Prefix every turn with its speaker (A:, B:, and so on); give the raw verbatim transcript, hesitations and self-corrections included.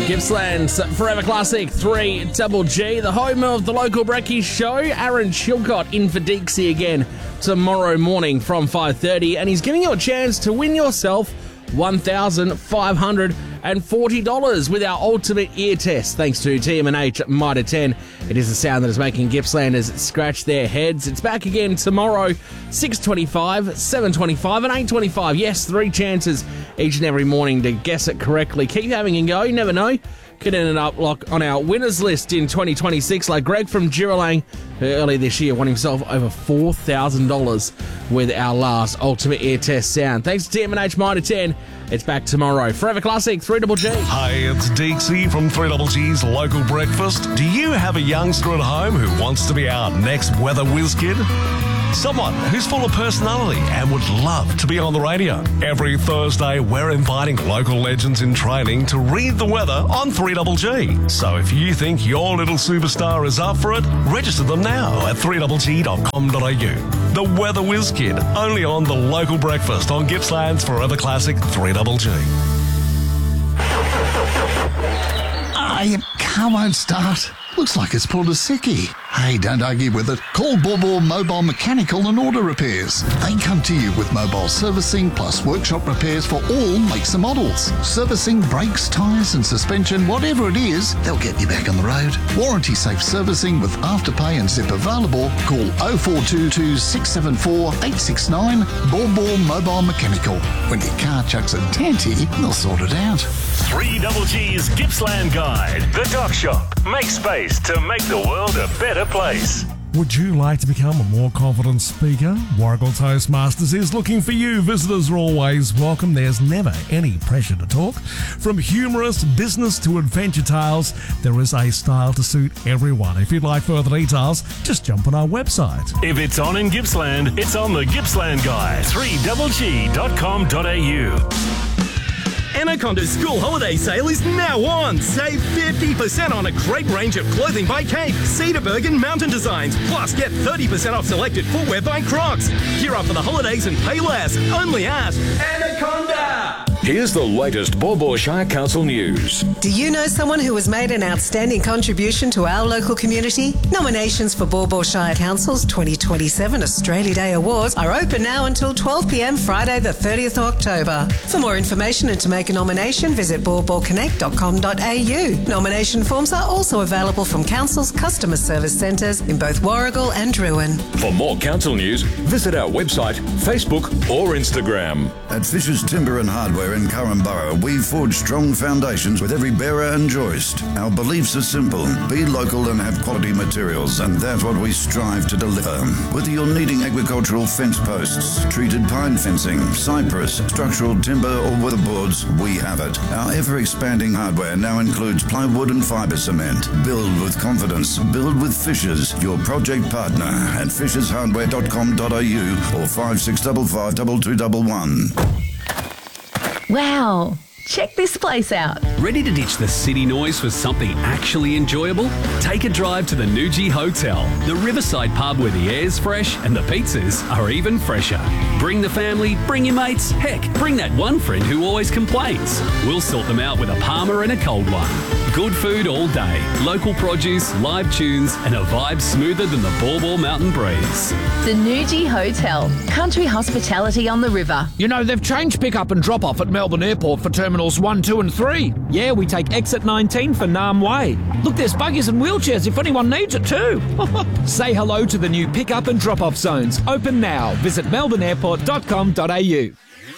A: Gippsland's Forever Classic three Double G, the home of the local brekkie show. Aaron Chilcott in for Dixie again tomorrow morning from five thirty, and he's giving you a chance to win yourself one thousand five hundred forty dollars with our ultimate ear test, thanks to T M and H Mitre ten. It is the sound that is making Gippslanders scratch their heads. It's back again tomorrow, six twenty-five, seven twenty-five and eight twenty-five. Yes, three chances each and every morning to guess it correctly. Keep having a go, you never know. Could end up like on our winners list in twenty twenty-six, like Greg from Jiralang, who earlier this year won himself over four thousand dollars with our last Ultimate Ear Test sound. Thanks to T M and H Mitre ten. It's back tomorrow. Forever Classic three Double G.
B: Hey, it's Dixie from three Double G's Local Breakfast. Do you have a youngster at home who wants to be our next weather whiz kid? Someone who's full of personality and would love to be on the radio. Every Thursday, we're inviting local legends in training to read the weather on three Double G. So if you think your little superstar is up for it, register them now at three double g dot com dot a u. The Weather Whiz Kid, only on the Local Breakfast on Gippsland's Forever Classic three Double G.
C: Ah, your car won't start. Looks like it's pulled a sickie. Hey, don't argue with it. Call Borbor Mobile Mechanical and Auto Repairs. They come to you with mobile servicing plus workshop repairs for all makes and models. Servicing, brakes, tyres and suspension, whatever it is, they'll get you back on the road. Warranty safe servicing with Afterpay and Zip available. Call oh four two two, six seven four, eight six nine. Borbor Mobile Mechanical. When your car chucks a tanty, they'll sort it out.
D: three Double G's Gippsland Guide. The Dock Shop. Make space to make the world a better place.
B: Would you like to become a more confident speaker? Warragul Toastmasters is looking for you. Visitors are always welcome. There's never any pressure to talk. From humorous business to adventure tales, there is a style to suit everyone. If you'd like further details, just jump on our website.
D: If it's on in Gippsland, it's on the Gippsland Guide. three double g dot com dot a u.
E: Anaconda's school holiday sale is now on. Save fifty percent on a great range of clothing by Cape, Cedarburg and Mountain Designs. Plus, get thirty percent off selected footwear by Crocs. Gear up for the holidays and pay less. Only at Anaconda.
F: Here's the latest Borbor Shire Council news.
G: Do you know someone who has made an outstanding contribution to our local community? Nominations for Borbor Shire Council's twenty twenty-seven Australia Day Awards are open now until twelve p m Friday the thirtieth of October. For more information and to make a nomination, visit borbor connect dot com dot a u. Nomination forms are also available from Council's customer service centres in both Warragul and Druin.
F: For more council news, visit our website, Facebook or Instagram.
H: At Fisher's Timber and Hardware in Curran Borough, we forge strong foundations with every bearer and joist. Our beliefs are simple. Be local and have quality materials, and that's what we strive to deliver. Whether you're needing agricultural fence posts, treated pine fencing, cypress, structural timber or weatherboards, we have it. Our ever-expanding hardware now includes plywood and fibre cement. Build with confidence. Build with Fishers, your project partner at fishers hardware dot com dot a u or five six five five two two one one.
I: Wow, check this place out.
J: Ready to ditch the city noise for something actually enjoyable? Take a drive to the Nuji Hotel, the riverside pub where the air's fresh and the pizzas are even fresher. Bring the family, bring your mates, heck, bring that one friend who always complains. We'll sort them out with a Palmer and a cold one. Good food all day, local produce, live tunes and a vibe smoother than the Borbor Mountain breeze.
I: The Nuji Hotel, country hospitality on the river.
K: You know, they've changed pick-up and drop-off at Melbourne Airport for Terminals one, two and three. Yeah, we take exit nineteen for Nam Way. Look, there's buggies and wheelchairs if anyone needs it too. Say hello to the new pick-up and drop-off zones. Open now. Visit melbourne airport dot com dot a u.